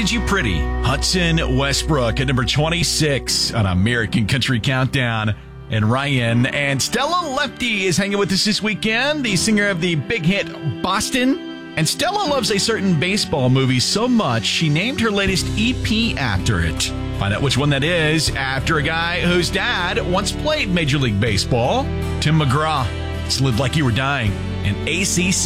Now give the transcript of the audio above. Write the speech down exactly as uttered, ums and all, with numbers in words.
Did You Pretty? Hudson Westbrook at number twenty-six on American Country Countdown. And Ryan and Stella Lefty is hanging with us this weekend, the singer of the big hit Boston. And Stella loves a certain baseball movie so much, she named her latest E P after it. Find out which one that is after a guy whose dad once played Major League Baseball, Tim McGraw. It's Live Like You Were Dying, and A C C.